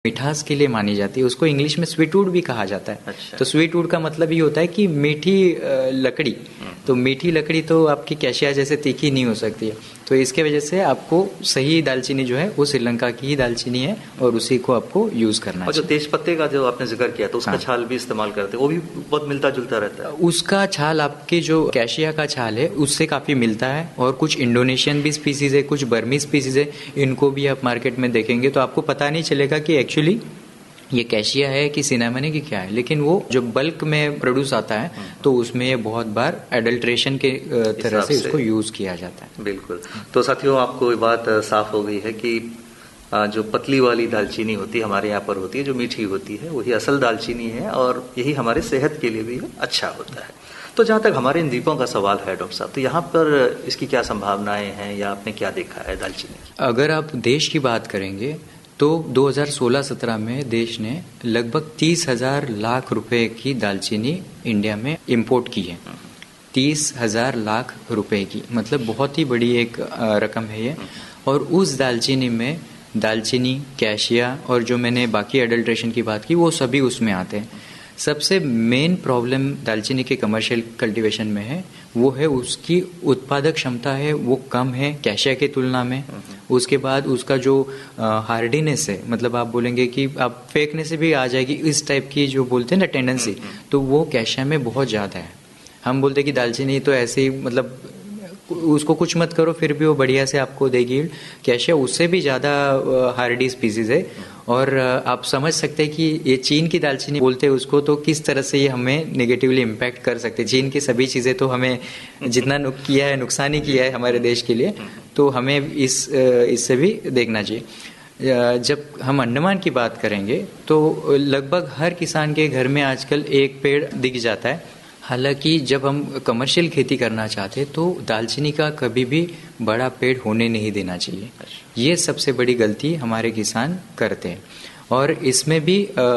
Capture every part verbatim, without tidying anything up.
मिठास के लिए मानी जाती है। उसको इंग्लिश में स्वीटवुड भी कहा जाता है। अच्छा। तो स्वीटवुड का मतलब ये होता है कि मीठी लकड़ी। तो मीठी लकड़ी तो आपकी कैशिया जैसे तीखी नहीं हो सकती है, तो इसके वजह से आपको सही दालचीनी जो है वो श्रीलंका की ही दालचीनी है और उसी को आपको यूज करना है। और जो तेज पत्ते का जो आपने जिक्र किया तो उसका हाँ। छाल भी इस्तेमाल करते हैं, वो भी बहुत मिलता जुलता रहता है। उसका छाल आपके जो कैशिया का छाल है उससे काफी मिलता है, और कुछ इंडोनेशियन भी स्पीसीज है, कुछ बर्मी स्पीसीज है, इनको भी आप मार्केट में देखेंगे तो आपको पता नहीं चलेगा कि एक्चुअली ये कैशिया है कि सिनेमन है कि क्या है। लेकिन वो जो बल्क में प्रोड्यूस आता है तो उसमें ये बहुत बार एडल्ट्रेशन के तरह से इसको यूज किया जाता है। बिल्कुल। तो साथियों, आपको ये बात साफ हो गई है कि जो पतली वाली दालचीनी होती है हमारे यहाँ पर होती है, जो मीठी होती है, वही असल दालचीनी है और यही हमारे सेहत के लिए भी अच्छा होता है। तो जहाँ तक हमारे इन द्वीपों का सवाल है डॉक्टर साहब, तो यहाँ पर इसकी क्या संभावनाएं हैं या आपने क्या देखा है दालचीनी की? अगर आप देश की बात करेंगे तो दो हज़ार सोलह सत्रह में देश ने लगभग तीस हजार लाख रुपए की दालचीनी इंडिया में इंपोर्ट की है। तीस हजार लाख रुपए की, मतलब बहुत ही बड़ी एक रकम है ये। और उस दालचीनी में दालचीनी, कैशिया और जो मैंने बाकी एडल्ट्रेशन की बात की वो सभी उसमें आते हैं। सबसे मेन प्रॉब्लम दालचीनी के कमर्शियल कल्टीवेशन में है वो है उसकी उत्पादक क्षमता है वो कम है कैशिया की तुलना में। उसके बाद उसका जो हार्डीनेस है, मतलब आप बोलेंगे कि आप फेंकने से भी आ जाएगी इस टाइप की जो बोलते हैं ना टेंडेंसी, तो वो कैशिया में बहुत ज़्यादा है। हम बोलते हैं कि दालचीनी तो ऐसे ही मतलब उसको कुछ मत करो फिर भी वो बढ़िया से आपको देगी, कैशिया उससे भी ज़्यादा हार्डी स्पीसीज है। और आप समझ सकते हैं कि ये चीन की दालचीनी बोलते हैं उसको, तो किस तरह से ये हमें नेगेटिवली इम्पैक्ट कर सकते हैं। चीन की सभी चीज़ें तो हमें जितना किया है नुकसान ही किया है हमारे देश के लिए, तो हमें इस इससे भी देखना चाहिए। जब हम अंडमान की बात करेंगे तो लगभग हर किसान के घर में आजकल एक पेड़ दिख जाता है। हालांकि जब हम कमर्शियल खेती करना चाहते हैं तो दालचीनी का कभी भी बड़ा पेड़ होने नहीं देना चाहिए। ये सबसे बड़ी गलती हमारे किसान करते हैं। और इसमें भी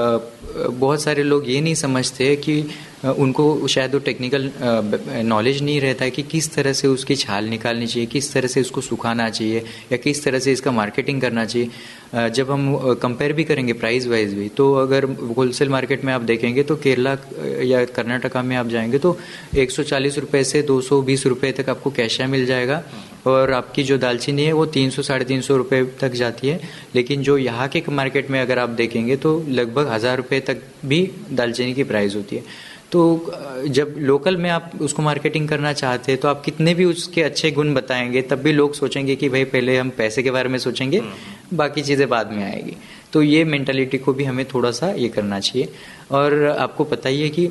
बहुत सारे लोग ये नहीं समझते कि उनको शायद वो टेक्निकल नॉलेज नहीं रहता है कि किस तरह से उसकी छाल निकालनी चाहिए, किस तरह से उसको सुखाना चाहिए या किस तरह से इसका मार्केटिंग करना चाहिए। जब हम कंपेयर भी करेंगे प्राइस वाइज भी, तो अगर होलसेल मार्केट में आप देखेंगे तो केरला या कर्नाटका में आप जाएंगे तो एक सौ चालीस रुपये से दो सौ बीस रुपये तक आपको कैशिया मिल जाएगा, और आपकी जो दालचीनी है वो तीन सौ साढ़े तीन सौ रुपये तक जाती है। लेकिन जो यहाँ के मार्केट में अगर आप देखेंगे तो लगभग हज़ार रुपये तक भी दालचीनी की प्राइस होती है। तो जब लोकल में आप उसको मार्केटिंग करना चाहते हैं तो आप कितने भी उसके अच्छे गुण बताएंगे तब भी लोग सोचेंगे कि भाई पहले हम पैसे के बारे में सोचेंगे, बाकी चीज़ें बाद में आएगी। तो ये मेंटालिटी को भी हमें थोड़ा सा ये करना चाहिए। और आपको पता ही है कि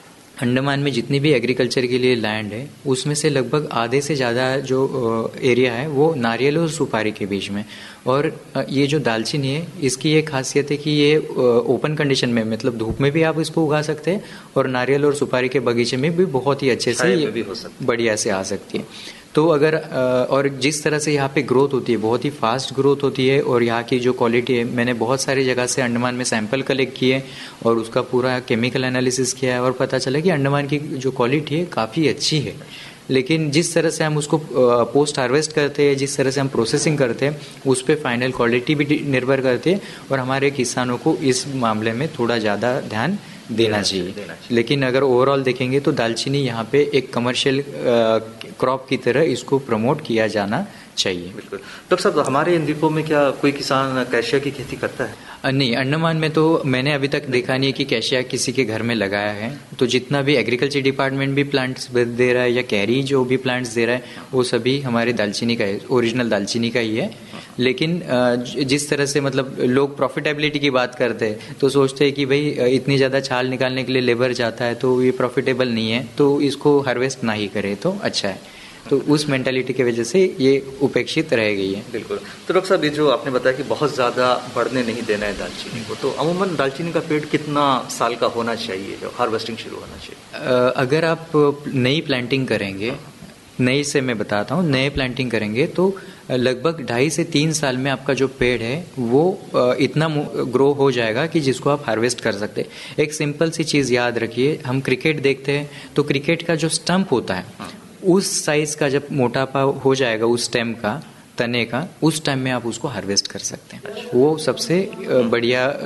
अंडमान में जितनी भी एग्रीकल्चर के लिए लैंड है उसमें से लगभग आधे से ज़्यादा जो एरिया है वो नारियल और सुपारी के बीच में। और ये जो दालचीनी है इसकी ये खासियत है कि ये ओपन कंडीशन में, मतलब धूप में भी आप इसको उगा सकते हैं और नारियल और सुपारी के बगीचे में भी बहुत ही अच्छे से ये बढ़िया से आ सकती है। तो अगर और जिस तरह से यहाँ पे ग्रोथ होती है, बहुत ही फास्ट ग्रोथ होती है, और यहाँ की जो क्वालिटी है, मैंने बहुत सारी जगह से अंडमान में सैंपल कलेक्ट किए और उसका पूरा केमिकल एनालिसिस किया है और पता चला कि अंडमान की जो क्वालिटी है काफ़ी अच्छी है। लेकिन जिस तरह से हम उसको पोस्ट हार्वेस्ट करते हैं, जिस तरह से हम प्रोसेसिंग करते हैं, उस पर फाइनल क्वालिटी भी निर्भर करती है, और हमारे किसानों को इस मामले में थोड़ा ज़्यादा ध्यान देना चाहिए। लेकिन अगर ओवरऑल देखेंगे तो दालचीनी यहाँ पे एक कमर्शियल क्रॉप की तरह इसको प्रमोट किया जाना चाहिए। बिल्कुल। डॉक्टर साहब, हमारे इन द्वीपों में क्या कोई किसान कैशिया की खेती करता है? नहीं, अंडमान में तो मैंने अभी तक देखा नहीं कि कैशिया किसी के घर में लगाया है। तो जितना भी एग्रीकल्चर डिपार्टमेंट भी प्लांट्स दे रहा है या कैरी जो भी प्लांट्स दे रहा है वो सभी हमारे दालचीनी का है, ओरिजिनल दालचीनी का ही है। लेकिन जिस तरह से मतलब लोग प्रॉफिटेबिलिटी की बात करते हैं तो सोचते हैं कि भाई इतनी ज़्यादा छाल निकालने के लिए लेबर जाता है तो ये प्रॉफिटेबल नहीं है, तो इसको हार्वेस्ट ना ही करे तो अच्छा है। तो उस मेंटालिटी की वजह से ये उपेक्षित रह गई है। बिल्कुल। तो डॉक्टर साहब, ये जो आपने बताया कि बहुत ज़्यादा बढ़ने नहीं देना है दालचीनी को, तो अमूमन दालचीनी का पेड़ कितना साल का होना चाहिए जब हार्वेस्टिंग शुरू होना चाहिए? अगर आप नई प्लांटिंग करेंगे, नई से मैं बताता हूँ, नए प्लांटिंग करेंगे तो लगभग ढाई से तीन साल में आपका जो पेड़ है वो इतना ग्रो हो जाएगा कि जिसको आप हार्वेस्ट कर सकते हैं। एक सिंपल सी चीज़ याद रखिए, हम क्रिकेट देखते हैं तो क्रिकेट का जो स्टंप होता है उस साइज का जब मोटापा हो जाएगा उस स्टेम का, तने का, उस टाइम में आप उसको हार्वेस्ट कर सकते हैं। वो सबसे बढ़िया